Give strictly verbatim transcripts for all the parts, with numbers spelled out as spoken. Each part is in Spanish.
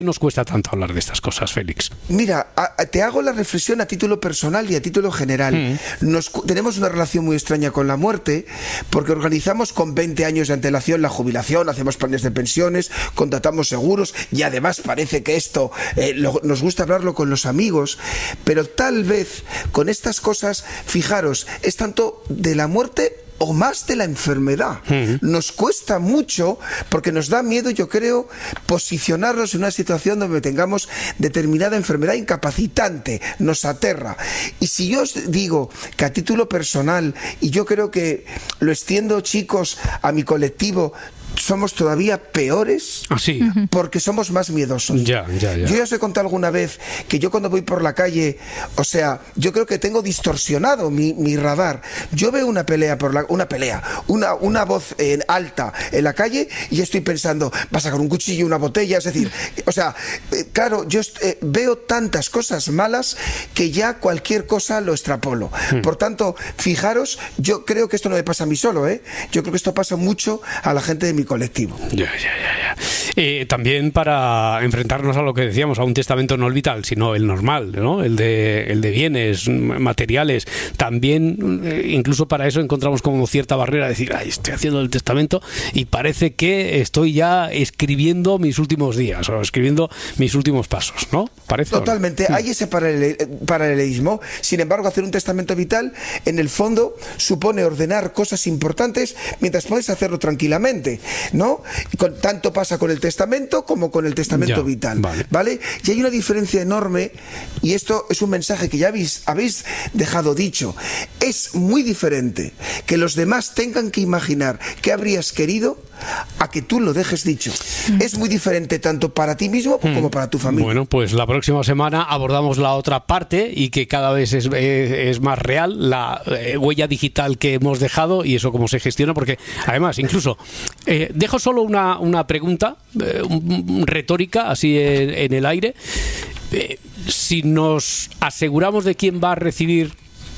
nos cuesta tanto hablar de estas cosas, Félix? Mira, a, a, te hago la reflexión a título personal y a título general. Mm. Nos, tenemos una relación muy extraña con la muerte porque organizamos con veinte años de antelación la jubilación, hacemos planes de pensiones, contratamos seguros y además parece que esto eh, lo, nos gusta hablarlo con los amigos, pero tal vez con estas cosas, fijaros, es tanto de la muerte o más de la enfermedad. Uh-huh. Nos cuesta mucho porque nos da miedo, yo creo, posicionarnos en una situación donde tengamos determinada enfermedad incapacitante, nos aterra. Y si yo os digo que a título personal, y yo creo que lo extiendo, chicos, a mi colectivo, somos todavía peores ¿Ah, sí? porque somos más miedosos. Ya, ya, ya. Yo ya os he contado alguna vez que yo cuando voy por la calle, o sea, yo creo que tengo distorsionado mi, mi radar. Yo veo una pelea por la, una pelea, una, una voz en alta en la calle y estoy pensando, va a sacar un cuchillo, una botella, es decir, o sea, eh, claro, yo eh, veo tantas cosas malas que ya cualquier cosa lo extrapolo. Hmm. Por tanto, fijaros, yo creo que esto no me pasa a mí solo, ¿eh? Yo creo que esto pasa mucho a la gente de mi colectivo. Ya, ya, ya, ya. Eh, también para enfrentarnos a lo que decíamos, a un testamento no el vital, sino el normal, ¿no? El de, el de bienes materiales. También, eh, incluso para eso encontramos como cierta barrera, decir, ay, estoy haciendo el testamento y parece que estoy ya escribiendo mis últimos días o escribiendo mis últimos pasos, ¿no? Parece. Totalmente. ¿No? Hay ese paralel, paralelismo. Sin embargo, hacer un testamento vital, en el fondo, supone ordenar cosas importantes mientras puedes hacerlo tranquilamente, ¿no? Con, tanto pasa con el testamento como con el testamento ya, vital, vale. ¿vale? Y hay una diferencia enorme, y esto es un mensaje que ya habéis, habéis dejado dicho. Es muy diferente que los demás tengan que imaginar qué habrías querido a que tú lo dejes dicho. Mm. Es muy diferente tanto para ti mismo mm. como para tu familia. Bueno, pues la próxima semana abordamos la otra parte y que cada vez es, es, es más real, la eh, huella digital que hemos dejado y eso cómo se gestiona, porque además, incluso eh, dejo solo una, una pregunta eh, un, retórica, así en, en el aire. Eh, si nos aseguramos de quién va a recibir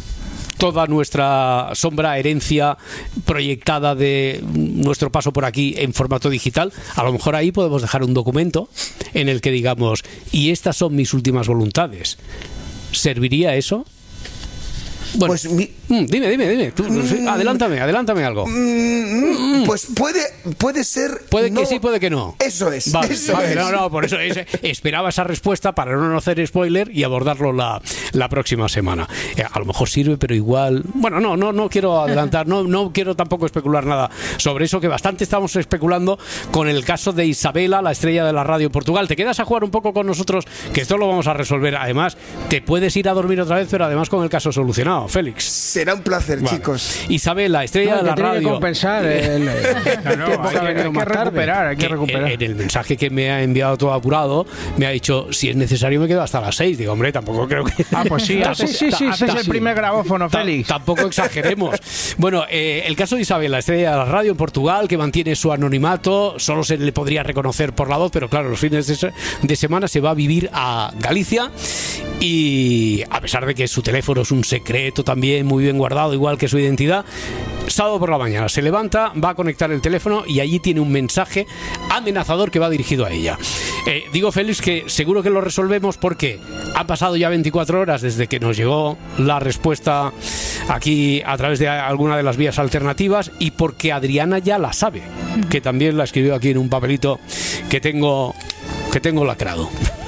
toda nuestra sombra, herencia proyectada de nuestro paso por aquí en formato digital, a lo mejor ahí podemos dejar un documento en el que digamos, y estas son mis últimas voluntades. ¿Serviría eso? Bueno, pues mi... dime, dime, dime. Tú, mm, adelántame, adelántame algo. Mm, pues puede, puede ser. Puede no, que sí, puede que no. Eso es. Vale, eso vale, es. No, no, por eso es, esperaba esa respuesta para no hacer spoiler y abordarlo la, la próxima semana. Eh, a lo mejor sirve, pero igual. Bueno, no, no, no quiero adelantar, no, no quiero tampoco especular nada sobre eso, que bastante estamos especulando con el caso de Isabela, la estrella de la radio en Portugal. ¿Te quedas a jugar un poco con nosotros? Que esto lo vamos a resolver. Además, te puedes ir a dormir otra vez, pero además con el caso solucionado. Félix. Será un placer, vale. Chicos. Isabela, estrella no, de la tiene radio. Que compensar el, el, el no, tiempo hay, que ha venido hay más que recuperar, tarde. hay que recuperar. En el mensaje que me ha enviado todo apurado, me ha dicho, si es necesario me quedo hasta las seis. Digo, hombre, tampoco creo que... Ah, pues sí, sí, sí, sí, ese es el primer grabófono, Félix. Tampoco exageremos. Bueno, eh, el caso de Isabela, estrella de la radio en Portugal, que mantiene su anonimato, solo se le podría reconocer por la voz, pero claro, los fines de, de semana se va a vivir a Galicia y a pesar de que su teléfono es un secreto también muy bien guardado, igual que su identidad, sábado por la mañana se levanta, va a conectar el teléfono y allí tiene un mensaje amenazador que va dirigido a ella. Eh, digo, Félix, que seguro que lo resolvemos porque han pasado ya veinticuatro horas desde que nos llegó la respuesta aquí a través de alguna de las vías alternativas y porque Adriana ya la sabe, que también la escribió aquí en un papelito que tengo, que tengo lacrado.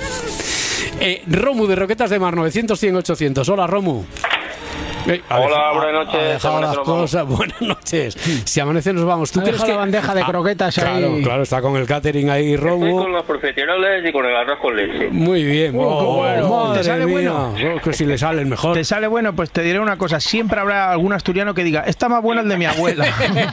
Eh, Romu de Roquetas de Mar, novecientos, cien, ochocientos. Hola, Romu. Eh, Hola, buenas noches. Las cosas. Buenas noches. Si amanece nos vamos. ¿Tú crees que la bandeja de croquetas ah, ahí? Claro, claro, está con el catering ahí, Romu. Estoy con los profesionales y con el arroz con leche. Muy bien. Oh, oh, bueno. Madre ¿Te sale mía. bueno? Oh, que si le salen mejor. ¿Te sale bueno? Pues te diré una cosa. Siempre habrá algún asturiano que diga, está más bueno el de mi abuela.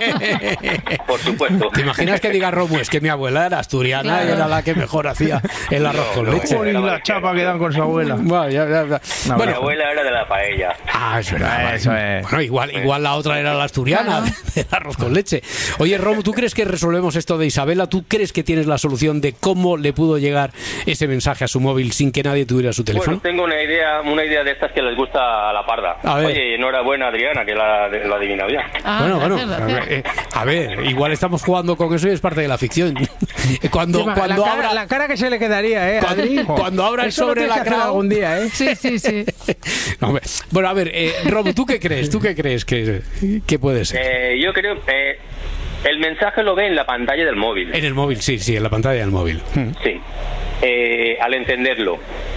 Por supuesto. ¿Te imaginas que diga Romu? Es que mi abuela era asturiana claro. y era la que mejor hacía el arroz no, con no, leche. Y la chapa que dan con su abuela. Bueno, ya, ya, ya. No, bueno, mi abuela era de la paella. Ah, es verdad. Era, Eso es. Bueno, igual, igual la otra era la asturiana, Claro. del arroz con leche. Oye, Romu, ¿tú crees que resolvemos esto de Isabela? ¿Tú crees que tienes la solución de cómo le pudo llegar ese mensaje a su móvil sin que nadie tuviera su teléfono? Bueno, tengo una idea, una idea de estas que les gusta a la parda. A ver. Oye, enhorabuena, Adriana, que la, la ha adivinado ya. Ah, bueno, gracias, bueno, gracias. eh, a ver, igual estamos jugando con eso y es parte de la ficción. Cuando, Encima, cuando la, cara, abra, la cara que se le quedaría, ¿eh? cuando, Adri? cuando abra el Eso lo sobre tienes que hacer lacrado algún día, ¿eh? Sí, sí, sí. No, hombre. Bueno, a ver, eh, Romu, ¿tú qué crees? ¿Tú qué crees que, que puede ser? Eh, yo creo eh, el mensaje lo ve en la pantalla del móvil. En el móvil, sí, sí, en la pantalla del móvil. Sí. Eh, al encenderlo.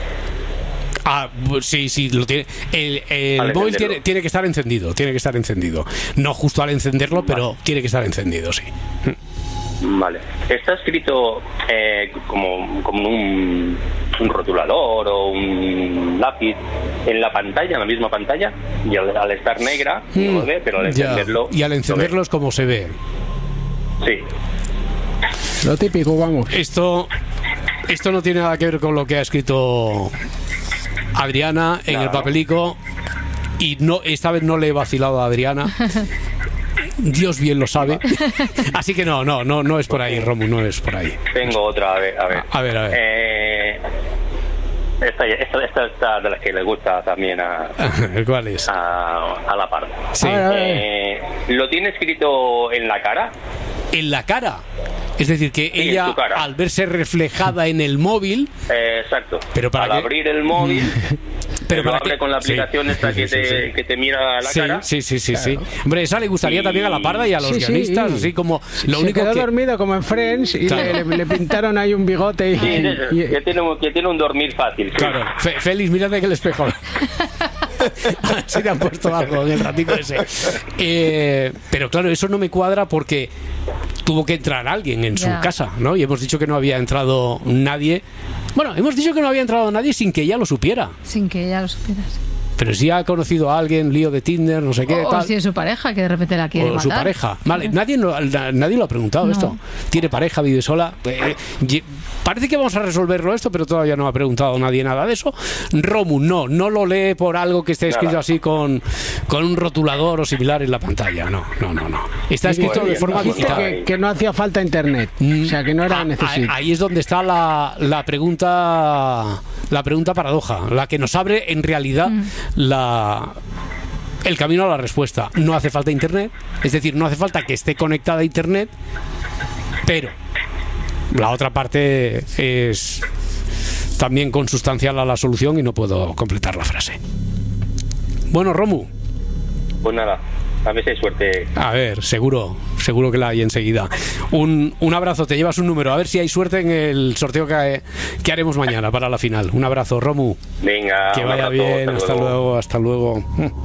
Ah, pues sí, sí, lo tiene. El, el Al móvil encenderlo. tiene, tiene que estar encendido, tiene que estar encendido. No justo al encenderlo, pero tiene que estar encendido, sí. Vale. Está escrito eh, como, como un, un rotulador o un lápiz en la pantalla, en la misma pantalla, y al, al estar negra no lo ve, pero al Ya. encenderlo. Y al lo encenderlo es como se ve. ve. Sí. Lo típico, vamos. Esto, esto no tiene nada que ver con lo que ha escrito Adriana en Nada, el papelico. Y no, esta vez no le he vacilado a Adriana. Dios bien lo sabe. Así que no, no, no, no es por ahí, Romu, no es por ahí. Tengo otra, a ver. A ver, A ver, a ver. Eh, esta, esta, esta, esta de las que le gusta también a, ¿Cuál es? a, a la parda. Sí. A ver, a ver. Eh, ¿Lo tiene escrito en la cara? En la cara. Es decir, que Sí, en ella, su cara. al verse reflejada en el móvil, Eh, exacto. Pero para al qué- abrir el móvil, pero lo para abre qué- con la sí. aplicación esta que, Sí, te, sí, sí. que te mira la Sí, cara. sí, sí, sí, sí. Hombre, esa le gustaría Y- también a la parda y a los Sí, sí. guionistas, así como lo se único quedó que... dormido como en Friends y Claro. le, le- le pintaron ahí un bigote y, Sí, y- que, tiene, un- que tiene un dormir fácil. sí. Claro, Fe- Félix, mírate que el espejo. A ver si te han puesto algo en el ratito ese. Eh, pero claro, eso no me cuadra porque tuvo que entrar alguien en su Ya. casa, ¿no? Y hemos dicho que no había entrado nadie. Bueno, hemos dicho que no había entrado nadie sin que ella lo supiera. Sin que ya lo supieras. Pero si ha conocido a alguien, lío de Tinder, no sé qué, O, o tal. si es su pareja que de repente la quiere O matar. su pareja. Vale, nadie, no- na- nadie lo ha preguntado No. esto. ¿Tiene pareja, vive sola? Eh, ye- parece que vamos a resolverlo esto, pero todavía no ha preguntado nadie nada de eso. Romu, no, no lo lee por algo que esté escrito Nada. así con, con un rotulador o similar en la pantalla. No, no, no, no. Está escrito Muy de bien. forma Dijiste dijiste digital. que, que no hacía falta internet. O sea, que no era Ah, necesario. Ahí es donde está la, la pregunta la pregunta paradoja, la que nos abre en realidad la el camino a la respuesta. No hace falta internet, es decir, no hace falta que esté conectada a internet, pero la otra parte es también consustancial a la solución y no puedo completar la frase. Bueno, Romu, Pues nada, a ver si hay suerte. a ver, seguro, seguro que la hay enseguida. Un, un abrazo, te llevas un número. A ver si hay suerte en el sorteo que, que haremos mañana para la final. Un abrazo, Romu. Venga, Que un vaya abrazo, bien, hasta luego, hasta luego.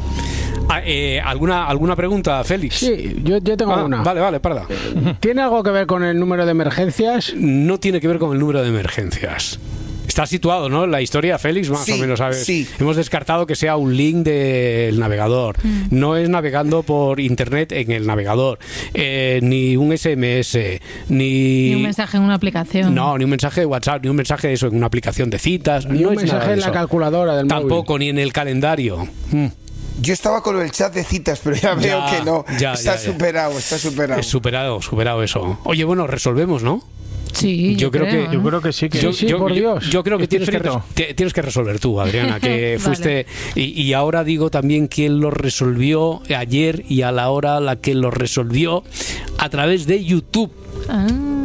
Ah, eh, ¿alguna, ¿Alguna pregunta, Félix? Sí, yo, yo tengo Ah, una. Vale, vale, parda. ¿Tiene algo que ver con el número de emergencias? No tiene que ver con el número de emergencias. Está situado, ¿no? La historia, Félix, más Sí, o menos, ¿sabes? sí. Hemos descartado que sea un link del navegador. No es navegando por internet en el navegador. Eh, ni un S M S, ni... Ni un mensaje en una aplicación. No, ni un mensaje de WhatsApp, ni un mensaje de eso en una aplicación de citas. Ni no un es nada mensaje de en la eso. calculadora del móvil. Tampoco, ni en el calendario. Mm. Yo estaba con el chat de citas, pero ya veo Ya, que no. ya, está ya, ya. superado, está superado. Es superado, superado eso. Oye, bueno, resolvemos, ¿no? Sí, yo, Yo creo que- ¿no? Yo creo que sí, que Sí, sí, por Dios. Yo creo que Estoy tienes que, frito. res- te- tienes que resolver tú, Adriana, que Vale. fuiste... Y, y ahora digo también quién lo resolvió ayer y a la hora a la que lo resolvió a través de YouTube. Ah.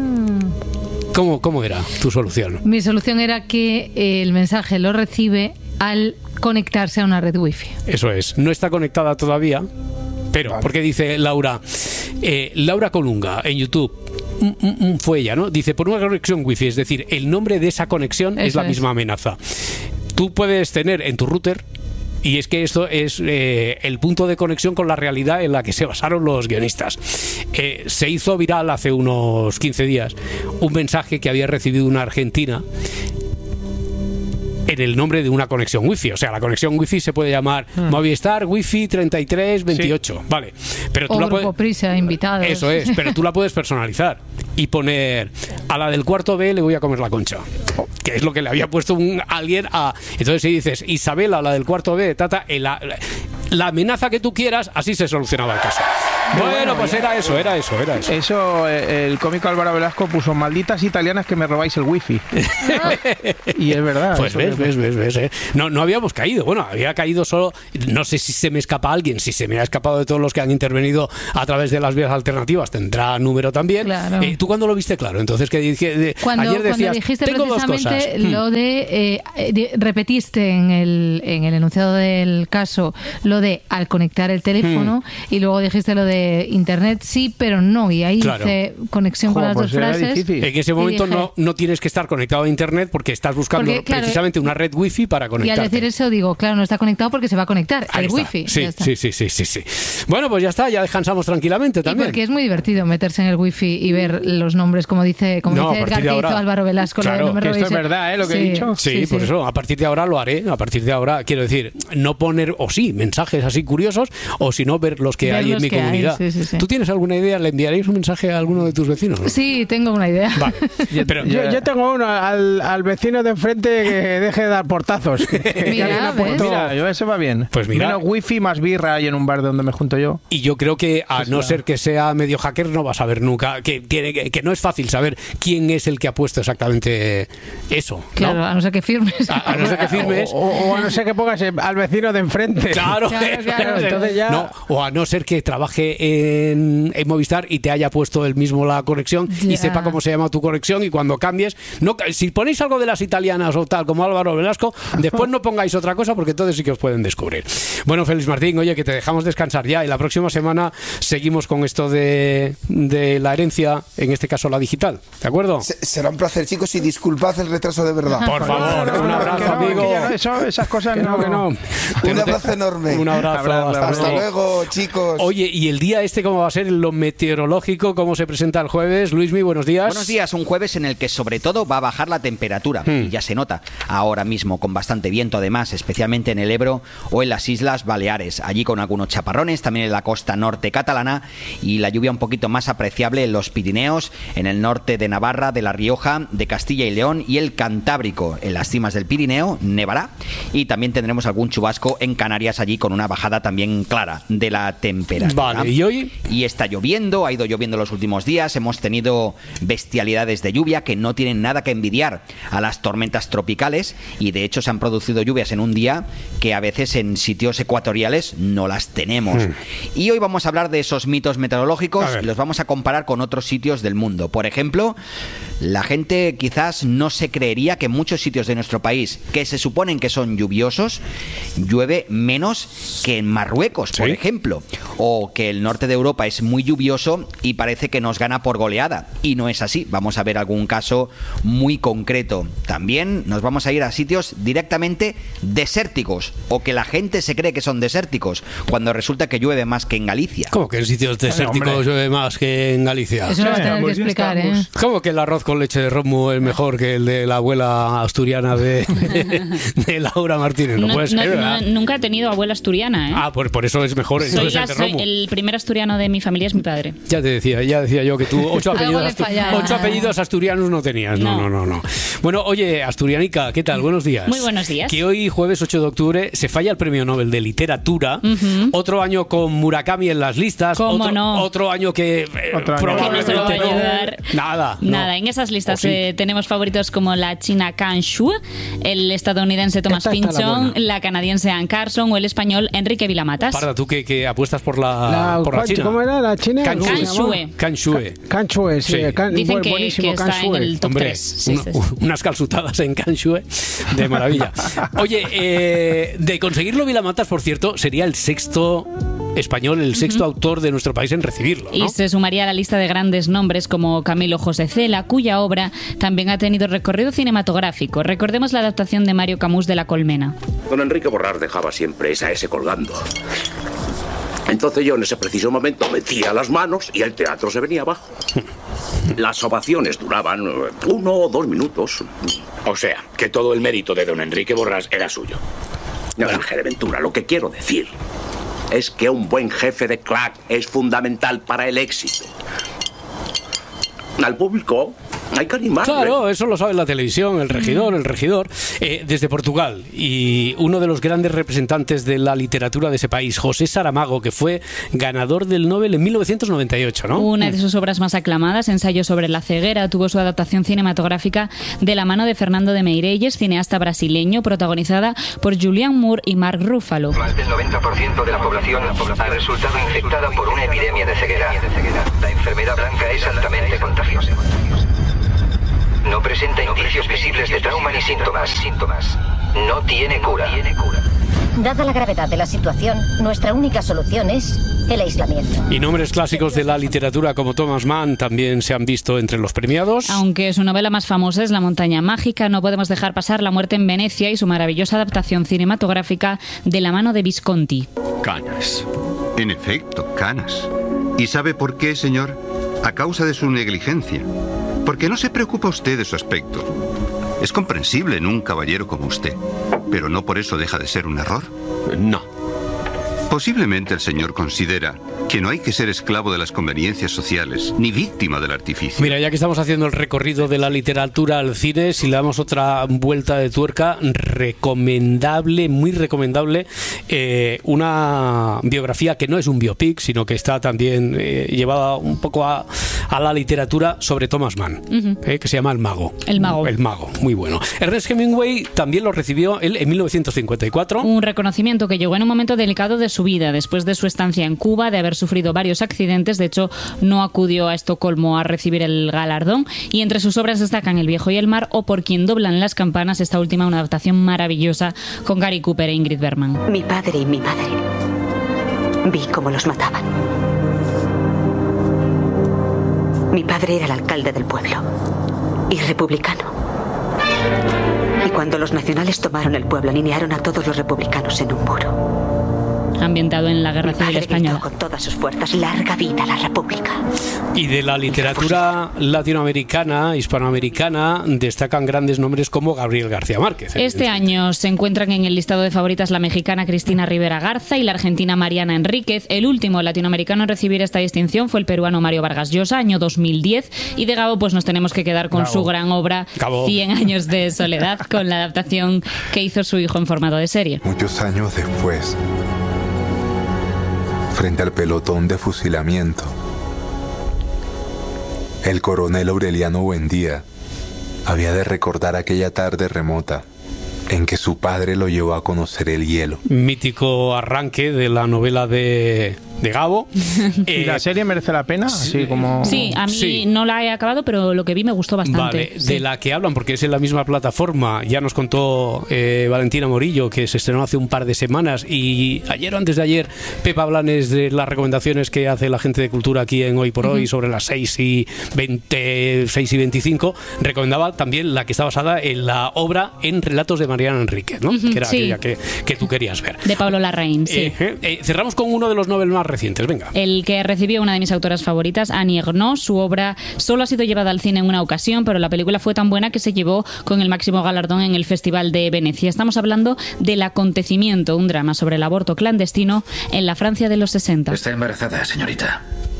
¿Cómo, cómo era tu solución? Mi solución era que el mensaje lo recibe al conectarse a una red wifi. Eso es. No está conectada todavía, pero, Vale. porque dice Laura, eh, Laura Colunga en YouTube, mm, mm, mm, fue ella, ¿no? Dice, por una conexión wifi, es decir, el nombre de esa conexión es Eso la es. misma amenaza. Tú puedes tener en tu router, y es que esto es eh, el punto de conexión con la realidad en la que se basaron los guionistas. Eh, se hizo viral hace unos quince días un mensaje que había recibido una argentina en el nombre de una conexión wifi. O sea, la conexión wifi se puede llamar Movistar Wifi treinta y tres veintiocho. Vale. Pero tú O la Grupo puedes... Prisa, invitados. Eso es, pero tú la puedes personalizar y poner a la del cuarto B le voy a comer la concha, que es lo que le había puesto un alguien a. Entonces si dices Isabela, la del cuarto B, tata, el a- la amenaza que tú quieras, así se solucionaba el caso. Bueno, bueno pues era eso, era eso, era eso. Eso, eh, el cómico Álvaro Velasco puso malditas italianas que me robáis el wifi. Y es verdad. Pues ves, ves, ves, ves, eh. No, no habíamos caído. Bueno, había caído solo, no sé si se me escapa alguien, si se me ha escapado de todos los que han intervenido a través de las vías alternativas, tendrá número también. Claro. Eh, ¿Tú cuándo lo viste claro? Entonces, que dije, de, cuando, ayer decías, cuando dijiste tengo dos cosas. precisamente lo de, eh, de, repetiste en el, en el enunciado del caso lo de al conectar el teléfono hmm. y luego dijiste lo de internet sí, pero no, y ahí claro. hice conexión Joder, con las pues dos frases. Difícil. En ese momento dije, no, no tienes que estar conectado a internet porque estás buscando porque, claro, precisamente una red wifi para conectarte. Y al decir eso digo, claro, no está conectado porque se va a conectar ahí el está. wifi. Sí, sí, sí, sí, sí, sí. Bueno, pues ya está, ya descansamos tranquilamente también. Y porque es muy divertido meterse en el wifi y ver los nombres, como dice, como no, dice Edgar, que hizo Álvaro Velasco. Claro, lo de no me que esto es robéis. verdad, ¿eh? Lo que sí, he dicho. Sí, sí por sí. eso, a partir de ahora lo haré. A partir de ahora, quiero decir, no poner, o sí, mensajes así curiosos, o si no, ver los que ver hay los en mi que comunidad. hay, sí, sí, sí. ¿Tú tienes alguna idea? ¿Le enviaréis un mensaje a alguno de tus vecinos? ¿No? Sí, tengo una idea. Vale. Pero, yo, yo tengo uno al, al vecino de enfrente que deje de dar portazos. Que Mira, alguien ha ¿ves? puesto- Mira, yo ese va bien. Pues mira. Menos wifi, más birra ahí en un bar de donde me junto yo. Y yo creo que a Pues no claro. ser que sea medio hacker no vas a ver nunca, que, tiene, que, que no es fácil saber quién es el que ha puesto exactamente eso, ¿no? Claro, a no ser que firmes. A, a no ser que firmes. O, o a no ser que pongas al vecino de enfrente. Claro, Claro, claro. Entonces ya- No, o a no ser que trabaje en, en Movistar y te haya puesto él mismo la conexión y Ya. sepa cómo se llama tu conexión y cuando cambies, no, si ponéis algo de las italianas o tal como Álvaro Velasco, después no pongáis otra cosa porque entonces sí que os pueden descubrir. Bueno, Félix Martín, oye, que te dejamos descansar ya y la próxima semana seguimos con esto de, de la herencia, en este caso la digital, ¿de acuerdo? Se- Será un placer, chicos, y disculpad el retraso de verdad. Por favor, No, un no, abrazo, que no, amigo. que ya no, eso, esas cosas Que no, que no. Un abrazo enorme. Un abrazo. Abrazo, hasta Hasta luego. luego, chicos. Oye, ¿y el día este cómo va a ser? Lo meteorológico, ¿cómo se presenta el jueves? Luismi, buenos días. Buenos días, un jueves en el que sobre todo va a bajar la temperatura Hmm. y ya se nota ahora mismo con bastante viento además, especialmente en el Ebro o en las Islas Baleares, allí con algunos chaparrones, también en la costa norte catalana y la lluvia un poquito más apreciable en los Pirineos, en el norte de Navarra, de La Rioja, de Castilla y León y el Cantábrico, en las cimas del Pirineo, nevará y también tendremos algún chubasco en Canarias allí con una bajada también clara de la temperatura. Vale, ¿y hoy? Y está lloviendo, ha ido lloviendo los últimos días, hemos tenido bestialidades de lluvia que no tienen nada que envidiar a las tormentas tropicales y de hecho se han producido lluvias en un día que a veces en sitios ecuatoriales no las tenemos. Hmm. Y hoy vamos a hablar de esos mitos meteorológicos A ver. y los vamos a comparar con otros sitios del mundo. Por ejemplo, la gente quizás no se creería que en muchos sitios de nuestro país que se suponen que son lluviosos, llueve menos que en Marruecos, por ¿Sí? ejemplo, o que el norte de Europa es muy lluvioso y parece que nos gana por goleada, y no es así. Vamos a ver algún caso muy concreto. También nos vamos a ir a sitios directamente desérticos, o que la gente se cree que son desérticos, cuando resulta que llueve más que en Galicia. ¿Cómo que en sitios desérticos hombre. llueve más que en Galicia? Eso lo vas a tener que pues ya explicar, ¿eh? estamos. ¿Cómo que el arroz con leche de romo es mejor que el de la abuela asturiana de, de Laura Martínez? No, No- puede ser, no- ¿verdad? no- nunca he tenido abuela asturiana, ¿eh? Ah, por, por eso es mejor soy entonces la- el de soy- romo. el primer asturiano de mi familia es mi padre. Ya te decía, ya decía yo que tú ocho Algo apellidos, le astu- fallaba. ocho apellidos asturianos no tenías. No, no, no, No. no. Bueno, oye, Asturianica, ¿qué tal? Buenos días. Muy buenos días. Que hoy, jueves ocho de octubre, se falla el Premio Nobel de Literatura. Otro año con Murakami en las listas. ¿Cómo otro, no? Otro año que eh, Otro año. probablemente Que no se lo va a no. llevar. Nada. no. Nada, en esas listas ¿O sí? eh, tenemos favoritos como la china Kan Shu, el estadounidense Thomas Esta está la Pynchon, buena. la canadiense Anne Carson o el español Enrique Vilamatas. Parda, tú que, que apuestas por la, La- por la ¿cuál- China. ¿Cómo era la China? Kan ¿Cómo se Kan llamaba? Shue. Kan Shue. Kan Shue, sí. Sí. Kan- Dicen buen- que, buenísimo que Kan está en Shue. el top Hombre, tres. Sí, una- sí, sí. unas calzutadas en Kanshue de maravilla. Oye, eh, de conseguirlo Vilamatas, por cierto, sería el sexto español, el sexto autor de nuestro país en recibirlo, ¿no? Y se sumaría a la lista de grandes nombres como Camilo José Cela, cuya obra también ha tenido recorrido cinematográfico. Recordemos la adaptación de Mario Camus de La Colmena. Don Enrique Borrás dejaba siempre esa S colgando. Entonces yo en ese preciso momento metía las manos y el teatro se venía abajo. Las ovaciones duraban eh, uno o dos minutos. O sea, que todo el mérito de don Enrique Borrás era suyo. No, Ángel Ventura, lo que quiero decir es que un buen jefe de clac es fundamental para el éxito. Al público Hay que animarle. Claro, eso lo sabe la televisión, el regidor, el regidor. Eh, desde Portugal, y uno de los grandes representantes de la literatura de ese país, José Saramago, que fue ganador del Nobel en mil novecientos noventa y ocho, ¿no? Una de sus obras más aclamadas, Ensayo sobre la ceguera, tuvo su adaptación cinematográfica de la mano de Fernando de Meirelles, cineasta brasileño, protagonizada por Julianne Moore y Mark Ruffalo. Más del noventa por ciento de la población ha resultado infectada por una epidemia de ceguera. La enfermedad blanca es altamente contagiosa. No presenta indicios visibles de trauma ni síntomas. No tiene cura. Dada la gravedad de la situación, nuestra única solución es el aislamiento. Y nombres clásicos de la literatura como Thomas Mann también se han visto entre los premiados. Aunque su novela más famosa es La montaña mágica, no podemos dejar pasar La muerte en Venecia y su maravillosa adaptación cinematográfica de la mano de Visconti. Canas. En efecto, canas. ¿Y sabe por qué, señor? A causa de su negligencia. Porque no se preocupa usted de su aspecto. Es comprensible en un caballero como usted, pero no por eso deja de ser un error. No. Posiblemente el señor considera que no hay que ser esclavo de las conveniencias sociales, ni víctima del artificio. Mira, ya que estamos haciendo el recorrido de la literatura al cine, si le damos otra vuelta de tuerca, recomendable, muy recomendable, eh, una biografía que no es un biopic, sino que está también eh, llevada un poco a, a la literatura sobre Thomas Mann, uh-huh. eh, que se llama El Mago. El Mago. El Mago, muy bueno. Ernest Hemingway también lo recibió él en mil novecientos cincuenta y cuatro. Un reconocimiento que llegó en un momento delicado de su vida, después de su estancia en Cuba, de haber sufrido varios accidentes. De hecho, no acudió a Estocolmo a recibir el galardón, y entre sus obras destacan El viejo y el mar o Por quien doblan las campanas, esta última una adaptación maravillosa con Gary Cooper e Ingrid Bergman. Mi padre y mi madre, vi cómo los mataban. Mi padre era el alcalde del pueblo y republicano. Y cuando los nacionales tomaron el pueblo, alinearon a todos los republicanos en un muro. Ambientado en la Guerra Civil Española. Con todas sus fuerzas, larga vida a la República. Y de la literatura latinoamericana, hispanoamericana, destacan grandes nombres como Gabriel García Márquez. Este año se encuentran en el listado de favoritas la mexicana Cristina Rivera Garza y la argentina Mariana Enríquez. El último latinoamericano en recibir esta distinción fue el peruano Mario Vargas Llosa, año dos mil diez. Y de Gabo, pues nos tenemos que quedar con Gabo. Su gran obra, Gabo. cien años de soledad, con la adaptación que hizo su hijo en formato de serie. Muchos años después, frente al pelotón de fusilamiento, el coronel Aureliano Buendía había de recordar aquella tarde remota en que su padre lo llevó a conocer el hielo. Mítico arranque de la novela de, de Gabo. ¿Y eh, la serie merece la pena? Así sí, como... sí, a mí sí. no la he acabado, pero lo que vi me gustó bastante. Vale, sí. De la que hablan, porque es en la misma plataforma. Ya nos contó eh, Valentina Morillo, que se estrenó hace un par de semanas, y ayer o antes de ayer Pepa Blanes, de las recomendaciones que hace la gente de cultura aquí en Hoy por Hoy, uh-huh. sobre las seis y veinte, seis y veinticinco, recomendaba también la que está basada en la obra En relatos de Mariana Enríquez, ¿no? Uh-huh, que era sí. aquella que, que tú querías ver. De Pablo Larraín, sí. Eh, eh, cerramos con uno de los Nobel más recientes, venga. El que recibió una de mis autoras favoritas, Annie Ernaux. Su obra solo ha sido llevada al cine en una ocasión, pero la película fue tan buena que se llevó con el máximo galardón en el Festival de Venecia. Estamos hablando del Acontecimiento, un drama sobre el aborto clandestino en la Francia de los sesenta. Está embarazada, señorita.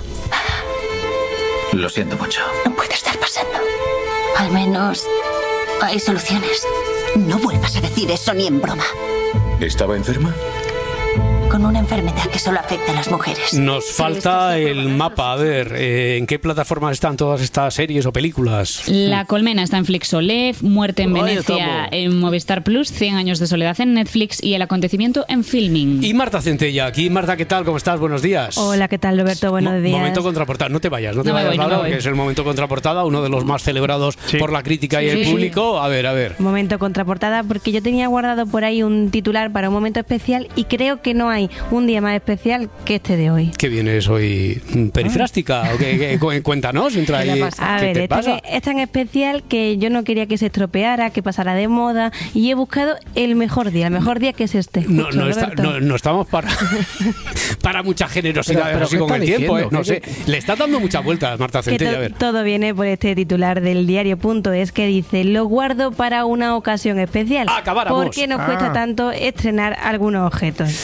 Lo siento mucho. No puede estar pasando. Al menos hay soluciones. No vuelvas a decir eso ni en broma. ¿Estaba enferma? Con una enfermedad que solo afecta a las mujeres. Nos falta el mapa. A ver, eh, ¿en qué plataformas están todas estas series o películas? La Colmena está en Flixolé, Muerte en Venecia en Movistar Plus, cien años de soledad en Netflix y El Acontecimiento en Filming. Y Marta Centella aquí. Marta, ¿qué tal? ¿Cómo estás? Buenos días. Hola, ¿qué tal, Roberto? Buenos Mo- días. Momento contraportada. No te vayas, no te no vayas, voy, Laura, no que es el momento contraportada, uno de los más celebrados sí. por la crítica y sí. el público. A ver, a ver. Momento contraportada, porque yo tenía guardado por ahí un titular para un momento especial y creo que no hay un día más especial que este de hoy. ¿Qué vienes hoy? ¿Perifrástica? ¿O qué, qué, cuéntanos. Entra ahí, a ¿qué ver, te esta pasa? Que, es tan especial que yo no quería que se estropeara, que pasara de moda, y he buscado el mejor día, el mejor día que es este. No, Justo, no, está, no, no estamos para para mucha generosidad pero, pero así con el tiempo. ¿eh? No sé, le está dando muchas vueltas, Marta Centella. To- a ver. Todo viene por este titular del diario.es que dice: lo guardo para una ocasión especial. Acabáramos. ¿Por qué nos cuesta ah. tanto estrenar algunos objetos? Bueno, este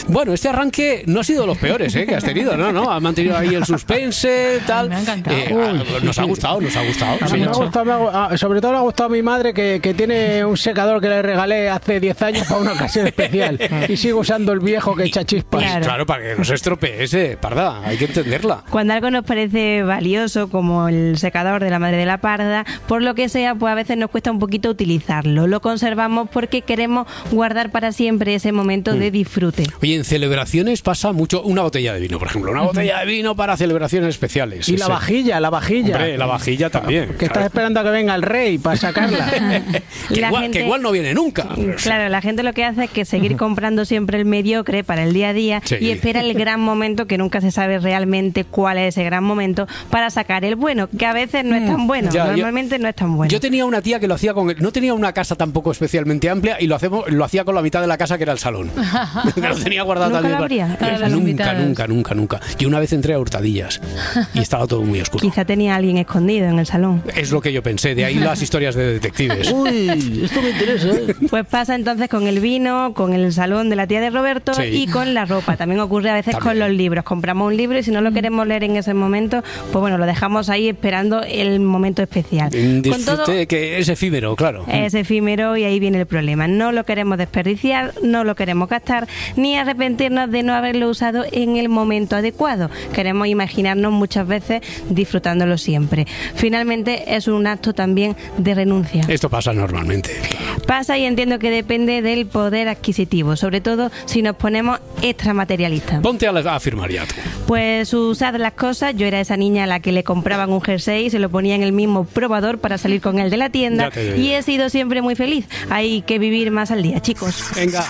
arranque no ha sido de los peores, ¿eh? Que has tenido, no, no, has mantenido ahí el suspense, tal. Me ha encantado. Eh, Uy, nos ha gustado, nos ha gustado. A Sí, mí me ha gustado, me ha- sobre todo le ha gustado a mi madre que, que tiene un secador que le regalé hace diez años para una ocasión especial y sigo usando el viejo que echa chispas. Pues claro, para que no se estropee ese, parda, hay que entenderla. Cuando algo nos parece valioso, como el secador de la madre de la parda, por lo que sea, pues a veces nos cuesta un poquito utilizarlo. Lo conservamos porque queremos guardar para siempre ese momento de disfrute. Oye, en celebraciones pasa mucho una botella de vino, por ejemplo, una botella de vino para celebraciones especiales. Y la Ese- vajilla, la vajilla. Hombre, la vajilla también. Que estás esperando a que venga el rey para sacarla. que, La igual, gente- que igual no viene nunca. Claro, la gente lo que hace es que seguir comprando siempre el mediocre para el día a día Sí. y espera el gran momento, que nunca se sabe realmente cuál es ese gran momento, para sacar el bueno, que a veces no es tan bueno, Ya, yo- normalmente no es tan bueno. Yo tenía una tía que lo hacía con... el- no tenía una casa tampoco especialmente amplia y lo, hacemos, lo hacía con la mitad de la casa que era el salón. Que lo tenía guardado ¿Nunca también. lo abría? para- Para las nunca, invitadas. nunca, nunca, nunca. Yo una vez entré a Hurtadillas y estaba todo muy oscuro. Quizá tenía a alguien escondido en el salón. Es lo que yo pensé, de ahí las historias de detectives. Uy, esto me interesa. Pues pasa entonces con el vino, con el salón de la tía de Roberto Sí. y con la ropa. También ocurre a veces con los libros. Compramos un libro y si no lo queremos leer en ese momento, pues bueno, lo dejamos ahí esperando el momento especial. Un Con todo, disfrute que es efímero, claro. es efímero y ahí viene el problema. No lo queremos desperdiciar, no lo queremos gastar, ni arrepentirnos de no haberlo usado en el momento adecuado. Queremos imaginarnos muchas veces disfrutándolo siempre. Finalmente es un acto también de renuncia. Esto pasa normalmente. Pasa y entiendo que depende del poder adquisitivo, sobre todo si nos ponemos extramaterialistas. Ponte a, la- a firmar ya tú. Pues usad las cosas. Yo era esa niña a la que le compraban un jersey y se lo ponía en el mismo probador para salir con él de la tienda Ya te digo. y he sido siempre muy feliz. Hay que vivir más al día, chicos. Venga.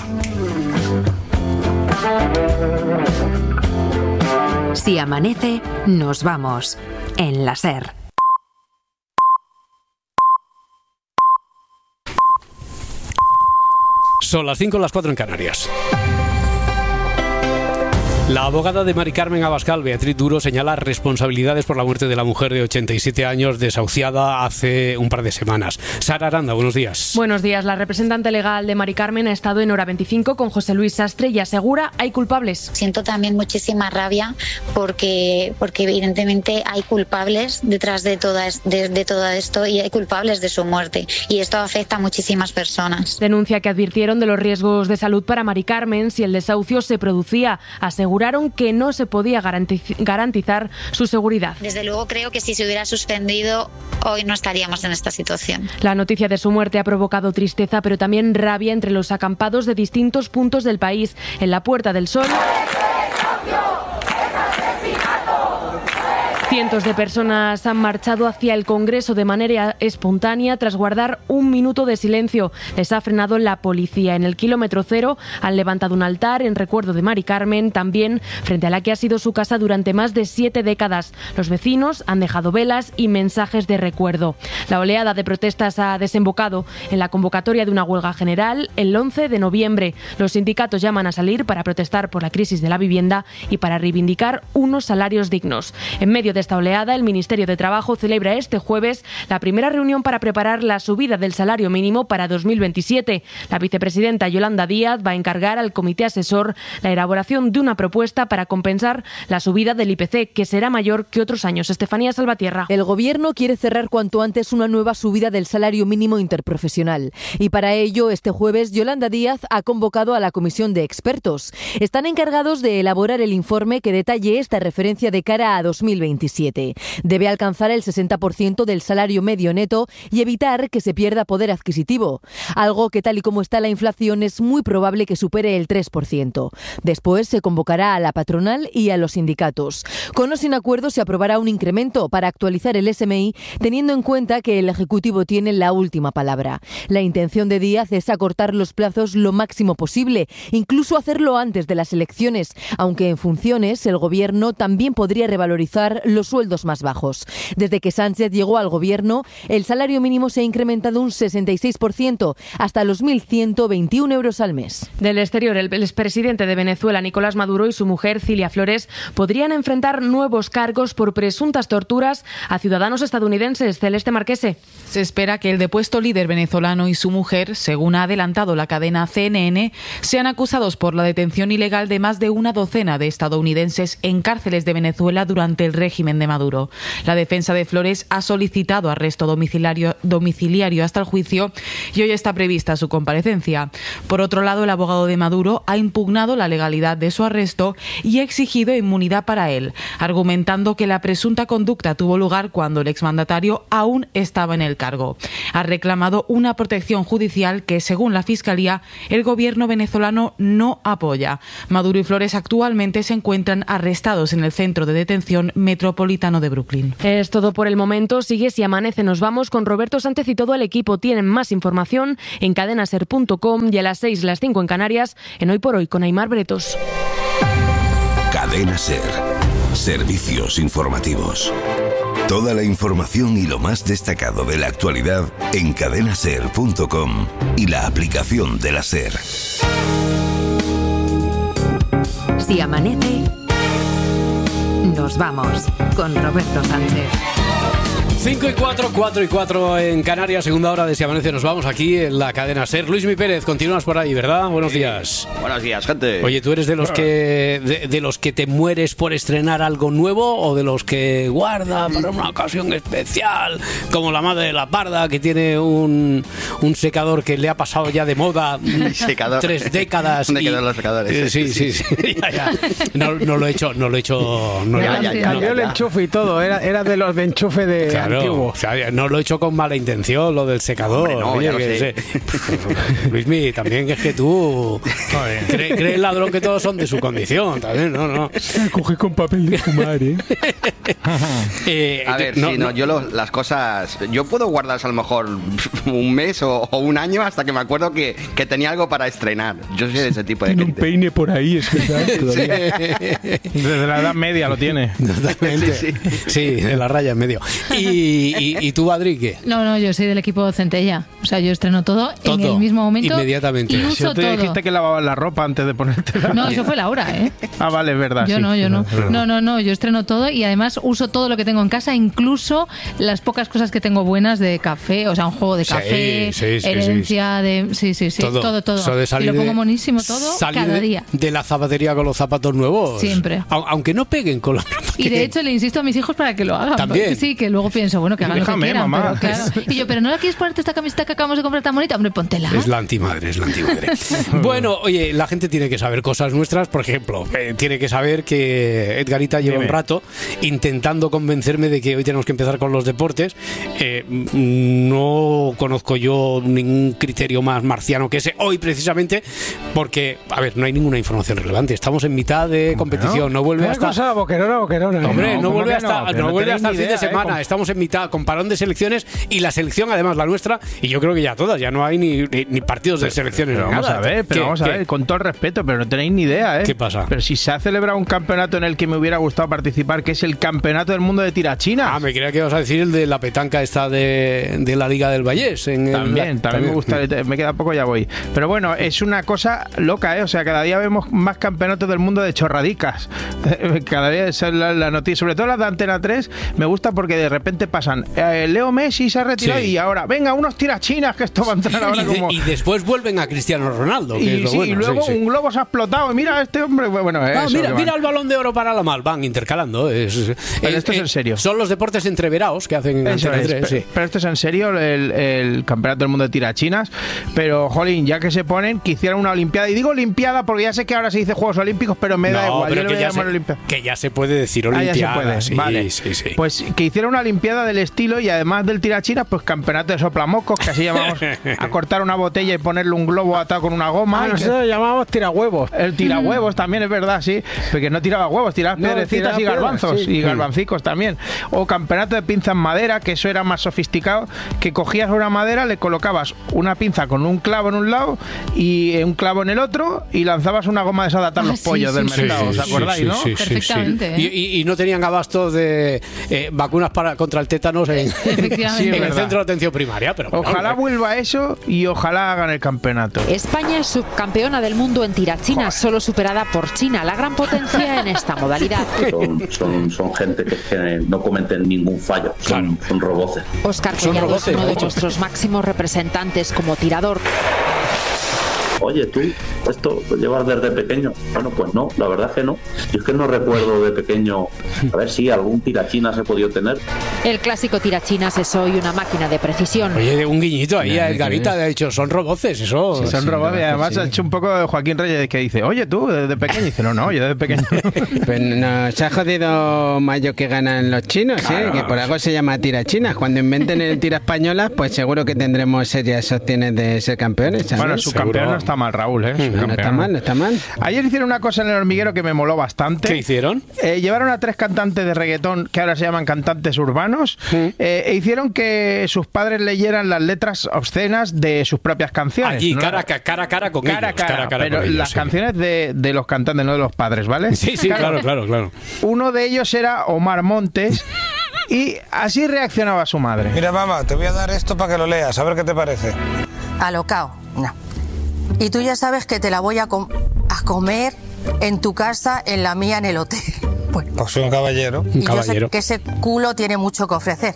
Si amanece, nos vamos. En la SER. Son las cinco, las cuatro en Canarias. La abogada de Mari Carmen Abascal, Beatriz Duro, señala responsabilidades por la muerte de la mujer de ochenta y siete años desahuciada hace un par de semanas. Sara Aranda, buenos días. Buenos días. La representante legal de Mari Carmen ha estado en Hora veinticinco con José Luis Sastre y asegura hay culpables. Siento también muchísima rabia porque, porque evidentemente hay culpables detrás de, todas, de, de todo esto y hay culpables de su muerte y esto afecta a muchísimas personas. Denuncia que advirtieron de los riesgos de salud para Mari Carmen si el desahucio se producía. Aseguraron que no se podía garantiz- garantizar su seguridad. Desde luego creo que si se hubiera suspendido hoy no estaríamos en esta situación. La noticia de su muerte ha provocado tristeza, pero también rabia entre los acampados de distintos puntos del país. En la Puerta del Sol, cientos de personas han marchado hacia el Congreso de manera espontánea tras guardar un minuto de silencio. Les ha frenado la policía. En el kilómetro cero han levantado un altar en recuerdo de Mari Carmen, también frente a la que ha sido su casa durante más de siete décadas. Los vecinos han dejado velas y mensajes de recuerdo. La oleada de protestas ha desembocado en la convocatoria de una huelga general el once de noviembre. Los sindicatos llaman a salir para protestar por la crisis de la vivienda y para reivindicar unos salarios dignos. En medio de esta oleada, el Ministerio de Trabajo celebra este jueves la primera reunión para preparar la subida del salario mínimo para dos mil veintisiete. La vicepresidenta Yolanda Díaz va a encargar al comité asesor la elaboración de una propuesta para compensar la subida del I P C, que será mayor que otros años. Estefanía Salvatierra. El Gobierno quiere cerrar cuanto antes una nueva subida del salario mínimo interprofesional. Y para ello, este jueves, Yolanda Díaz ha convocado a la comisión de expertos. Están encargados de elaborar el informe que detalle esta referencia de cara a dos mil veintisiete. Debe alcanzar el sesenta por ciento del salario medio neto y evitar que se pierda poder adquisitivo, algo que tal y como está la inflación es muy probable que supere el tres por ciento. Después se convocará a la patronal y a los sindicatos. Con o sin acuerdo se aprobará un incremento para actualizar el S M I, teniendo en cuenta que el Ejecutivo tiene la última palabra. La intención de Díaz es acortar los plazos lo máximo posible, incluso hacerlo antes de las elecciones, aunque en funciones el Gobierno también podría revalorizar los los sueldos más bajos. Desde que Sánchez llegó al gobierno, el salario mínimo se ha incrementado un sesenta y seis por ciento, hasta los mil ciento veintiún euros al mes. Del exterior, el expresidente de Venezuela, Nicolás Maduro, y su mujer, Cilia Flores, podrían enfrentar nuevos cargos por presuntas torturas a ciudadanos estadounidenses. Celeste Marquese. Se espera que el depuesto líder venezolano y su mujer, según ha adelantado la cadena C N N, sean acusados por la detención ilegal de más de una docena de estadounidenses en cárceles de Venezuela durante el régimen de Maduro. La defensa de Flores ha solicitado arresto domiciliario, domiciliario hasta el juicio y hoy está prevista su comparecencia. Por otro lado, el abogado de Maduro ha impugnado la legalidad de su arresto y ha exigido inmunidad para él, argumentando que la presunta conducta tuvo lugar cuando el exmandatario aún estaba en el cargo. Ha reclamado una protección judicial que, según la Fiscalía, el gobierno venezolano no apoya. Maduro y Flores actualmente se encuentran arrestados en el centro de detención metropolitano de Brooklyn. Es todo por el momento. Sigue Si Amanece. Nos vamos con Roberto Sánchez y todo el equipo. Tienen más información en cadenaser punto com y a las seis, las cinco en Canarias, en Hoy por Hoy con Aimar Bretos. Cadena Ser. Servicios informativos. Toda la información y lo más destacado de la actualidad en cadenaser punto com y la aplicación de la Ser. Si amanece, nos vamos con Roberto Sánchez. cinco y cuatro, cuatro y cuatro en Canarias, segunda hora de Si Amanece. Nos vamos aquí en la cadena SER. Luismi Pérez, continúas por ahí, ¿verdad? Buenos días. Buenos días, gente. Oye, ¿tú eres de los que de, de los que te mueres por estrenar algo nuevo o de los que guarda para una ocasión especial? Como la madre de la parda, que tiene un, un secador que le ha pasado ya de moda secador. tres décadas. ¿Dónde y, quedan los secadores? eh, sí, sí, sí. ya, ya. No, no lo he hecho, no lo he hecho. No, ya, ya, ya, no, yo el enchufe y todo, era, era de los de enchufe de claro, antiguo. O sea, no lo he hecho con mala intención, lo del secador. Hombre, no, Oye, ya lo que sé. sé. Luismi, también que es que tú crees cree el ladrón que todos son de su condición, también, no, no. Coge con papel de fumar, ¿eh? eh a ver, no, sí, no, no. yo lo- las cosas, yo puedo guardarlas a lo mejor un mes o, o un año hasta que me acuerdo que, que tenía algo para estrenar. Yo soy de ese tipo de Tiene un gente. peine por ahí, es verdad. todavía. Sí. Desde la Edad Media lo tiene. Totalmente. Sí, sí. Sí, de la raya en medio. ¿Y, y, y tú, Adri, qué? No, no, yo soy del equipo Centella. O sea, yo estreno todo, Todo, en el mismo momento. inmediatamente. Y Si uso Si tú todo. dijiste que lavabas la ropa antes de ponerte la... No, eso fue Laura, ¿eh? Ah, vale, es verdad. Yo sí. no, yo no. No, no, no, yo estreno todo y además uso todo lo que tengo en casa, incluso las pocas cosas que tengo buenas de café, o sea, un juego de Sí, café, sí, sí, herencia de... Sí, sí, sí, todo, todo. Eso de Y salir lo pongo de- monísimo todo salir cada de, día. de la zapatería con los zapatos nuevos. Siempre. Au- Aunque no peguen con la ropa Y que- de hecho le insisto a mis hijos para que lo hagan. También. Porque sí, que luego pienso, bueno, que hagan lo Déjame, que quieran. mamá. Pero, claro. Y yo, pero ¿no la quieres ponerte esta camiseta que acabamos de comprar tan bonita? Hombre, póntela. Es la antimadre, es la antimadre. Bueno, oye, la gente tiene que saber cosas nuestras. Por ejemplo, eh, tiene que saber que Edgarita lleva Dime. un rato intentando convencerme de que hoy tenemos que empezar con los deportes. Eh, mm, no conozco yo ningún criterio más marciano que ese hoy, precisamente, porque, a ver, no hay ninguna información relevante. Estamos en mitad de competición, no vuelve Una hasta... cosa boquerona, boquerona. ¿eh? Hombre, no, ¿cómo vuelve que hasta, no? Que no no vuelve tenéis hasta el ni fin de idea, ¿eh? semana. Como- Estamos en mitad con parón de selecciones y la selección, además la nuestra, y yo creo que ya todas, ya no hay ni, ni, ni partidos de selecciones. Pero ni vamos nada. a ver, pero ¿Qué? vamos a ¿Qué? ver, con todo el respeto, pero no tenéis ni idea, ¿eh? ¿Qué pasa? Pero si se ha celebrado un campeonato en el que me hubiera gustado participar, que es el Campeonato del Mundo de Tirachina. Ah, me creía que ibas a decir el de la petanca esta de, de la Liga del Vallés. En el- También, también me gusta, me queda poco, ya voy. Pero bueno, es una cosa loca, ¿eh? O sea, cada día vemos más campeonatos del mundo de chorradicas. Cada día es la, la noticia, sobre todo las de Antena tres, me gusta porque de repente pasan, eh, Leo Messi se ha retirado Sí. y ahora, venga, unos tirachinas, que esto va a entrar ahora y, de- como... y después vuelven a Cristiano Ronaldo. Que Y, es lo sí, bueno, y luego sí, sí. un globo se ha explotado. Y mira, este hombre, bueno, Ah, eso mira, que mira van. el balón de oro para la mal, van intercalando. Es, Pero esto es en serio. Son los deportes entreverados que hacen en Eso Antena es, tres, pero, sí. pero esto es en serio, el, el campeonato del mundo de tirachinas. Pero, jolín, ya que se ponen, que hicieran una olimpiada. Y digo olimpiada porque ya sé que ahora se dice Juegos Olímpicos, pero me da No, igual. pero yo le que voy a ya, llamar se, olimpiada. que ya se puede decir Ah, ya se olimpiada. puede, sí, vale. sí, sí. Pues que hiciera una olimpiada nada del estilo, y además del tirachinas, pues campeonato de soplamocos, que así llamamos a cortar una botella y ponerle un globo atado con una goma. Ah, y nosotros que... llamábamos tirahuevos. El tirahuevos también es verdad, sí, porque no tiraba huevos, tiraba No, piedrecitas tiraba y garbanzos, piedras, sí. y garbancicos también. O campeonato de pinza en madera, que eso era más sofisticado, que cogías una madera, le colocabas una pinza con un clavo en un lado y un clavo en el otro, y lanzabas una goma de esa de atar Ah, los sí, pollos sí, del sí, mercado, sí, ¿os acordáis, sí, no? sí, sí, sí, Perfectamente, sí. ¿eh? Y, y- y no tenían abastos de eh, vacunas para contra el tétanos en, Efectivamente. en es el verdad. centro de atención primaria. Pero bueno, Ojalá eh, vuelva eso y ojalá hagan el campeonato. España es subcampeona del mundo en tirachinas, solo superada por China, la gran potencia en esta modalidad. Son, son, son gente que, que no cometen ningún fallo, son, son roboces. Óscar Son Collado es roboces, uno de muchos. nuestros máximos representantes como tirador. Oye, tú, ¿esto lo llevas desde pequeño? Bueno, pues no, la verdad es que no. Yo es que no recuerdo de pequeño, a ver si algún tirachinas he podido tener. El clásico tirachinas es hoy una máquina de precisión. Oye, un guiñito ahí a Edgarita, ha dicho, son roboces, eso. Sí, son robots, y además ha hecho un poco de Joaquín Reyes, que dice, oye tú, desde pequeño, y dice, no, no, yo desde pequeño. Pues nos ha jodido mayo que ganan los chinos, ¿eh? Claro. Que por algo se llama tirachinas. Cuando inventen el tira españolas, pues seguro que tendremos serias opciones de ser campeones, ¿sabes? Bueno, su campeón no está mal, Raúl, ¿eh? Su No, no campeón. está mal, no está mal. Ayer hicieron una cosa en el hormiguero que me moló bastante. ¿Qué hicieron? Eh, llevaron a tres cantantes de reggaetón, que ahora se llaman cantantes urbanos, eh, e hicieron que sus padres leyeran las letras obscenas de sus propias canciones. Allí, ¿no? cara, a ca- cara a cara con cara a ellos. cara, cara a cara pero con ellos, las sí. canciones de, de los cantantes, no de los padres, ¿vale? Sí, sí, claro, claro, claro. Uno de ellos era Omar Montes, y así reaccionaba su madre. Mira, mamá, te voy a dar esto para que lo leas, a ver qué te parece. Alocao, no. Y tú ya sabes que te la voy a, com- a comer en tu casa, en la mía, en el hotel. Bueno, Pues soy un caballero. y yo sé que ese culo tiene mucho que ofrecer.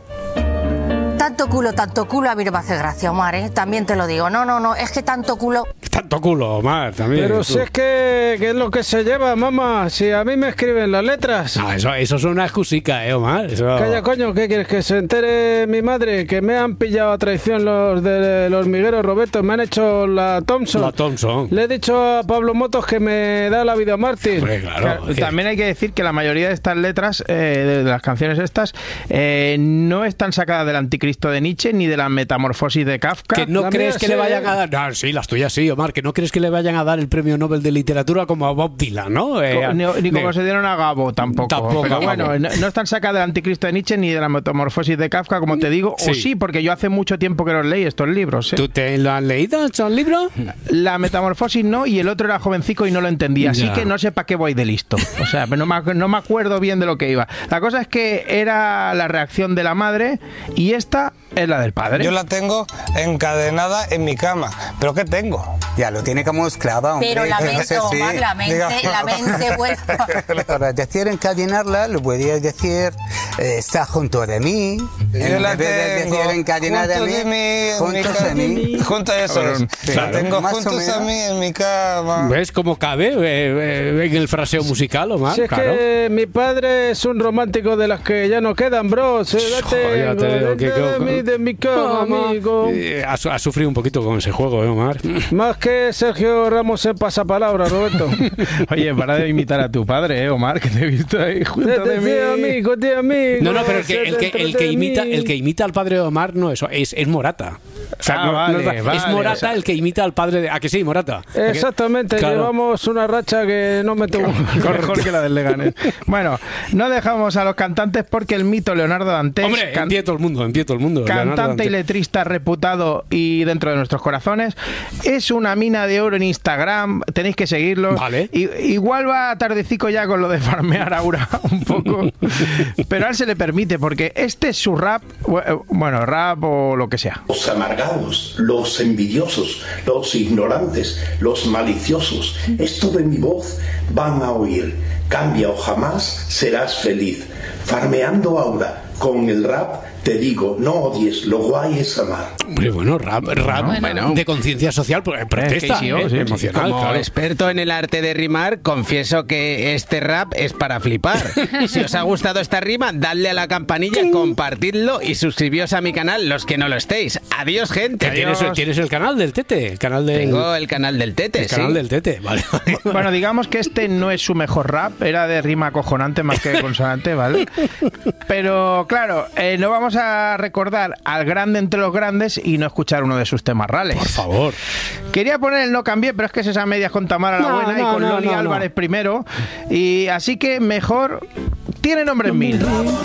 Tanto culo, tanto culo, a mí no me hace gracia, Omar, ¿eh? También te lo digo. No, no, no, es que tanto culo... Tanto culo, Omar, también. Pero tú. si es que, que es lo que se lleva, mamá. Si a mí me escriben las letras. No, eso, eso es una excusica, ¿eh, Omar? Eso... Calla, coño, ¿qué quieres? Que se entere mi madre que me han pillado a traición los del hormiguero, Roberto. Me han hecho la Thompson. La Thompson. Le he dicho a Pablo Motos que me da la vida mártir. Hombre, claro. Claro, que- también hay que decir que la mayoría de estas letras, eh, de, de las canciones estas, eh, no están sacadas del Anticristo de Nietzsche ni de la Metamorfosis de Kafka. Que no La crees mía que sí, le vayan ¿eh? a dar. No, sí, las tuyas sí, Omar. Que no crees que le vayan a dar el premio Nobel de Literatura como a Bob Dylan, ¿no? Eh, Co- ni, ni como de- se dieron a Gabo tampoco. Tampoco Pero a Gabo. bueno, no, no están sacadas del Anticristo de Nietzsche ni de la Metamorfosis de Kafka, como te digo. Sí. O sí, porque yo hace mucho tiempo que los leí estos libros. ¿eh? ¿Tú te lo has leído, son libros? La Metamorfosis no, y el otro era jovencico y no lo entendía. Así Ya. que no sé para qué voy de listo. O sea, no me, ac- no me acuerdo bien de lo que iba. La cosa es que era la reacción de la madre y esta es la del padre. Yo la tengo encadenada en mi cama. ¿Pero qué tengo? Ya lo tiene como esclava, hombre. Pero la mente, No sé si- Omar, la mente, Diga- la mente vuelve... Para decir encadenarla, lo podrías decir, eh, está junto de mí. Yo En la vez de tengo decir encadenada a junto mí, de mí, en mi juntos cama. a mí. Junto a eso es. Sí, La tengo más o juntos a menos. mí en mi cama. ¿Ves cómo cabe eh, eh, en el fraseo musical, Omar? Si es Claro. que mi padre es un romántico de las que ya no quedan, bro. Se Joder, ya te digo que- de, que- mí, de mi cama, amigo. Eh, has, has sufrido un poquito con ese juego, ¿eh, Omar? Más que Sergio Ramos en pasapalabra, Roberto. Oye, para de imitar a tu padre, ¿eh, Omar? Que te he visto ahí junto de mí. Tío amigo, tío amigo. No, no, pero el que, el que, dentro el de que imita, mí. el que imita al padre de Omar no eso, es, es Morata. O sea, Ah, no- no vale, es, vale, es Morata o sea- el que imita al padre de. ¿A que sí, Morata? ¿A que- Exactamente, Claro. llevamos una racha que no me tuvo. Mejor que la del Leganés. Bueno, no dejamos a los cantantes porque el mito Leonardo Dantes, Hombre, can- en pie todo el mundo, en pie todo el mundo. Leonardo cantante y Dantes. letrista reputado y dentro de nuestros corazones, es una mina de oro en Instagram. Tenéis que seguirlo. Vale. I- igual va tardecico ya con lo de farmear Aura un poco, pero a él se le permite porque este es su rap, bueno, rap o lo que sea. Los amargados, los envidiosos, los ignorantes, los maliciosos, esto de mi voz van a oír. Cambia o jamás serás feliz. Farmeando Aura con el rap te digo, no odies, lo guay es amar. Hombre, bueno, rap, rap Bueno. de conciencia social, pues, protesta, sí, sí, eh, sí, sí. emocional, Como claro. experto en el arte de rimar, confieso que este rap es para flipar. Si os ha gustado esta rima, dadle a la campanilla, compartidlo y suscribíos a mi canal los que no lo estéis. Adiós, gente. ¿Tienes, tienes el canal del Tete, el canal del, Tengo el canal del Tete, el canal sí. del Tete, vale. Bueno, digamos que este no es su mejor rap, era de rima acojonante más que de consonante, ¿vale? Pero claro, eh, no vamos vamos a recordar al grande entre los grandes y no escuchar uno de sus temas rales. Por favor. Quería poner el No Cambié, pero es que es esa medias con Tamara la No, Buena no, y con no, Loli no, no. Álvarez primero. Y así que mejor tiene nombre en mil.